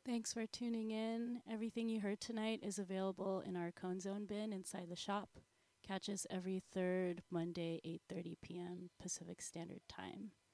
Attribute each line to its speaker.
Speaker 1: Thanks for tuning in. Everything you heard tonight is available in our Cone Zone bin inside the shop. Catch us every third Monday, 8:30 p.m. Pacific Standard Time.